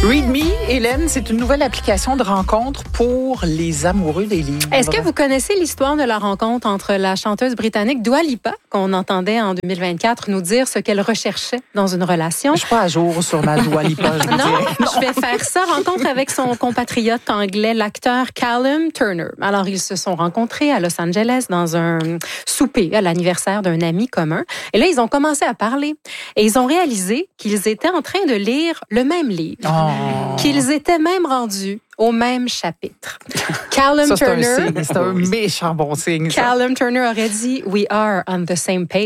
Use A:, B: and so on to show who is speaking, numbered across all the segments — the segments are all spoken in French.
A: Read Me, Hélène, c'est une nouvelle application de rencontre pour les amoureux des livres.
B: Est-ce que vous connaissez l'histoire de la rencontre entre la chanteuse britannique Dua Lipa, qu'on entendait en 2024 nous dire ce qu'elle recherchait dans une relation?
A: Je suis pas à jour sur ma Dua Lipa, je vous dirais.
B: Je vais faire ça. Rencontre avec son compatriote anglais, l'acteur Callum Turner. Alors, ils se sont rencontrés à Los Angeles dans un souper à l'anniversaire d'un ami commun. Et là, ils ont commencé à parler. Et ils ont réalisé qu'ils étaient en train de lire le même livre. Qu'ils étaient même rendus au même chapitre. Callum Turner...
A: C'est un méchant bon signe.
B: Callum Turner aurait dit « We are on the same page ».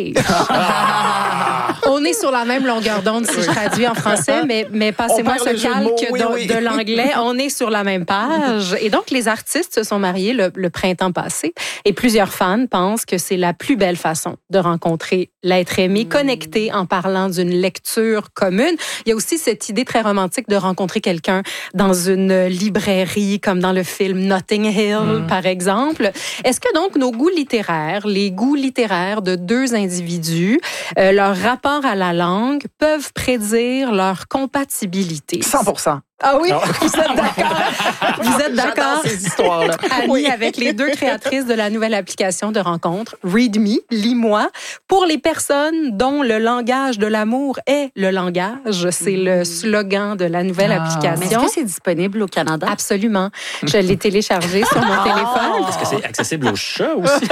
B: On est sur la même longueur d'onde, si je traduis en français, mais passez-moi ce calque de l'anglais. On est sur la même page. Et donc, les artistes se sont mariés le printemps passé. Et plusieurs fans pensent que c'est la plus belle façon de rencontrer l'être aimé, connecté en parlant d'une lecture commune. Il y a aussi cette idée très romantique de rencontrer quelqu'un dans une librairie, comme dans le film Notting Hill, par exemple. Est-ce que donc nos goûts littéraires, les goûts littéraires de deux individus, leur rapport à la langue, peuvent prédire leur compatibilité?
A: 100%.
B: Ah oui? Vous êtes d'accord? Vous êtes d'accord?
A: J'adore ces histoires-là.
B: Annie, avec les deux créatrices de la nouvelle application de rencontre, Read Me, lis-moi, pour les personnes dont le langage de l'amour est le langage. C'est le slogan de la nouvelle application.
C: Mais est-ce que c'est disponible au Canada?
B: Absolument. Je l'ai téléchargé sur mon téléphone.
D: Est-ce que c'est accessible aux chats aussi?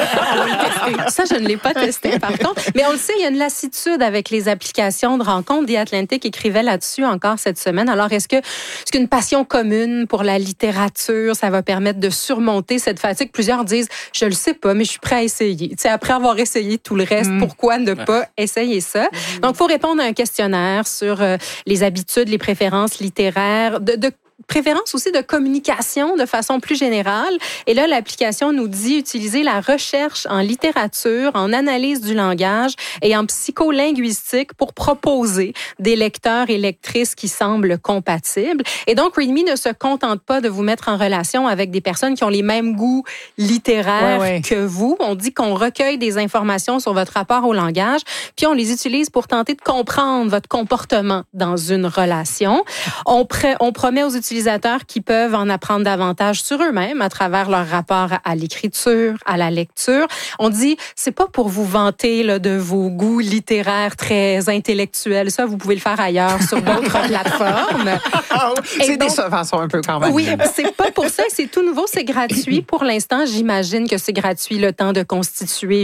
B: Ça, je ne l'ai pas testé, par contre. Mais on le sait, il y a une lassitude avec les applications de rencontre. The Atlantic écrivait là-dessus encore cette semaine. Alors, est-ce qu'une passion commune pour la littérature, ça va permettre de surmonter cette fatigue? Plusieurs disent, je le sais pas, mais je suis prêt à essayer. Tu sais, après avoir essayé tout le reste, pourquoi ne pas essayer ça? Donc, il faut répondre à un questionnaire sur les habitudes, les préférences littéraires, de préférence aussi de communication de façon plus générale. Et là, l'application nous dit utiliser la recherche en littérature, en analyse du langage et en psycholinguistique pour proposer des lecteurs et lectrices qui semblent compatibles. Et donc, Read Me ne se contente pas de vous mettre en relation avec des personnes qui ont les mêmes goûts littéraires que vous. On dit qu'on recueille des informations sur votre rapport au langage, puis on les utilise pour tenter de comprendre votre comportement dans une relation. On promet aux utilisateurs qui peuvent en apprendre davantage sur eux-mêmes à travers leur rapport à l'écriture, à la lecture. On dit, c'est pas pour vous vanter là, de vos goûts littéraires très intellectuels. Ça, vous pouvez le faire ailleurs sur d'autres plateformes.
A: C'est décevant, ça, un peu quand même.
B: Oui, c'est pas pour ça. C'est tout nouveau. C'est gratuit. Pour l'instant, j'imagine que c'est gratuit le temps de constituer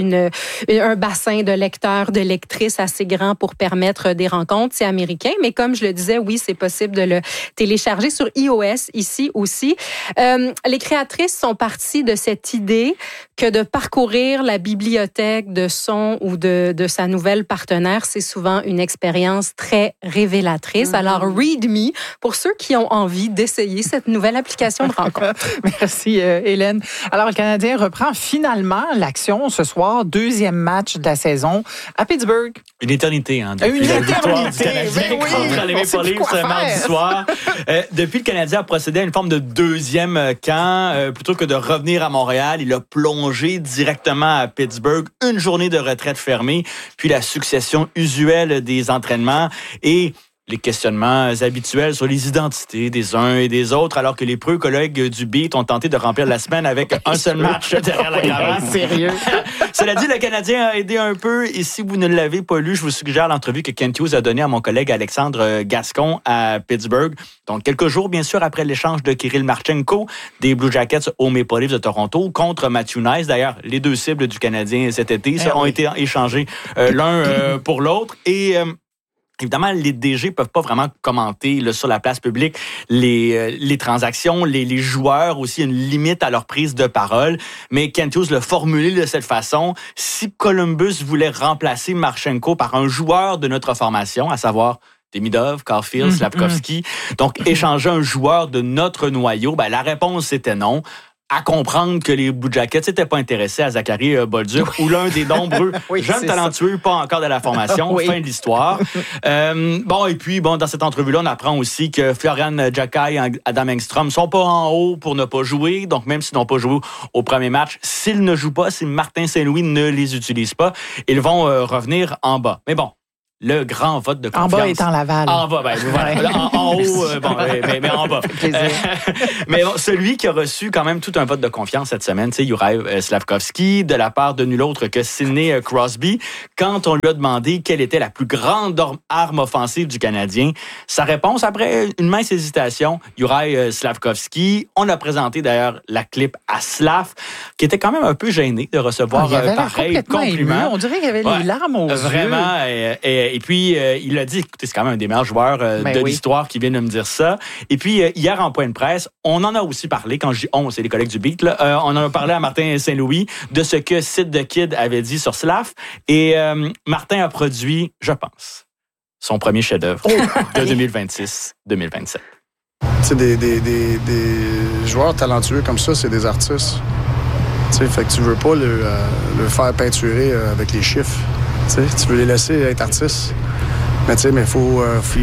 B: un bassin de lecteurs, de lectrices assez grand pour permettre des rencontres. C'est américain, mais comme je le disais, oui, c'est possible de le télécharger sur iOS ici aussi. Les créatrices sont parties de cette idée que de parcourir la bibliothèque de son ou de sa nouvelle partenaire, c'est souvent une expérience très révélatrice. Alors, Read Me, pour ceux qui ont envie d'essayer cette nouvelle application de rencontre.
A: Merci, Hélène. Alors, le Canadien reprend finalement l'action ce soir. Deuxième match de la saison à Pittsburgh.
D: Une éternité, hein, depuis
A: Une
D: la victoire du
A: éternité,
D: Canadien contre les Maple Leafs ce mardi soir. Depuis, le Canadien a procédé à une forme de deuxième camp. Plutôt que de revenir à Montréal, il a plongé directement à Pittsburgh. Une journée de retraite fermée, puis la succession usuelle des entraînements et les questionnements habituels sur les identités des uns et des autres, alors que les preux collègues du Beat ont tenté de remplir la semaine avec un seul match derrière la cravate.
A: Sérieux?
D: Cela dit, le Canadien a aidé un peu, et si vous ne l'avez pas lu, je vous suggère l'entrevue que Kent Hughes a donnée à mon collègue Alexandre Gascon à Pittsburgh. Donc, quelques jours, bien sûr, après l'échange de Kirill Marchenko des Blue Jackets aux Maple Leafs de Toronto contre Matthew Nice. D'ailleurs, les deux cibles du Canadien cet été ont été échangés l'un pour l'autre. Et évidemment, les DG peuvent pas vraiment commenter là, sur la place publique les transactions, les joueurs aussi, une limite à leur prise de parole. Mais Kent Hughes l'a formulé de cette façon. Si Columbus voulait remplacer Marchenko par un joueur de notre formation, à savoir Demidov, Caulfield, Slafkovsky, donc échanger un joueur de notre noyau, ben, la réponse c'était non. À comprendre que les Blue Jackets n'étaient pas intéressés à Zachary Bolduc ou l'un des nombreux jeunes talentueux, pas encore de la formation. Fin de l'histoire. Et puis, dans cette entrevue-là, on apprend aussi que Florian Jacquet et Adam Engstrom sont pas en haut pour ne pas jouer. Donc, même s'ils n'ont pas joué au premier match, s'ils ne jouent pas, si Martin Saint-Louis ne les utilise pas, ils vont revenir en bas. Mais bon, le grand vote de
A: En
D: confiance.
A: bas étant Laval.
D: En bas, voilà. En haut, mais en bas. Mais bon, celui qui a reçu quand même tout un vote de confiance cette semaine, c'est Juraj Slafkovský, de la part de nul autre que Sidney Crosby. Quand on lui a demandé quelle était la plus grande arme offensive du Canadien, sa réponse, après une mince hésitation, Juraj Slafkovský. On a présenté d'ailleurs la clip à Slav, qui était quand même un peu gêné de recevoir pareil compliment.
A: Ému. On dirait qu'il y avait les larmes aux yeux.
D: Vraiment. Et puis, il a dit, écoutez, c'est quand même un des meilleurs joueurs de l'histoire qui vient de me dire ça. Et puis, hier, en point de presse, on en a aussi parlé, quand je dis on, c'est les collègues du Beat, là, on en a parlé à Martin Saint-Louis de ce que Sid the Kid avait dit sur Slav. Et Martin a produit, je pense, son premier chef-d'œuvre de 2026-2027.
E: Tu sais, des joueurs talentueux comme ça, c'est des artistes. Tu sais, fait que tu veux pas le faire peinturer avec les chiffres. Tu sais, tu veux les laisser être artistes. Mais tu sais, il faut... Il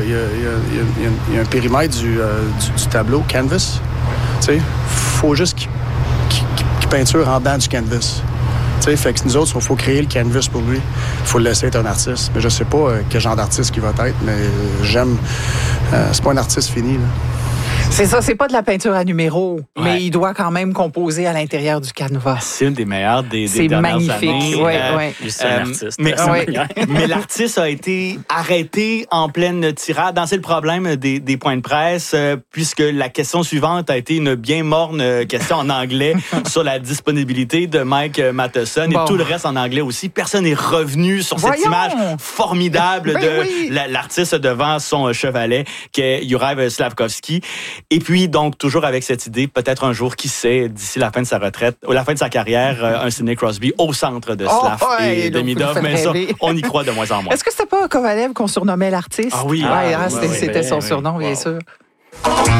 E: y a un périmètre du tableau, canvas. Tu sais, faut juste qu'il peinture en dedans du canvas. Tu sais, fait que nous autres, il faut créer le canvas pour lui. Il faut le laisser être un artiste. Mais je sais pas quel genre d'artiste il va être, mais j'aime... c'est pas un artiste fini, là.
A: C'est ça, c'est pas de la peinture à numéro, mais il doit quand même composer à l'intérieur du canevas.
D: C'est une des meilleures des
A: c'est
D: dernières
A: magnifique.
D: années.
C: C'est un artiste.
D: Mais l'artiste a été arrêté en pleine tirade. C'est le problème des points de presse, puisque la question suivante a été une bien morne question en anglais sur la disponibilité de Mike Matheson et tout le reste en anglais aussi. Personne n'est revenu sur cette image formidable de l'artiste devant son chevalet, qui est Juraj Slafkovský. Et puis, donc, toujours avec cette idée, peut-être un jour, qui sait, d'ici la fin de sa retraite, ou la fin de sa carrière, un Sidney Crosby au centre de Slav et de Midov. Mais ça, on y croit de moins en moins.
A: Est-ce que c'était pas Kovalev qu'on surnommait l'artiste?
D: Ah oui.
A: C'était son surnom, bien sûr.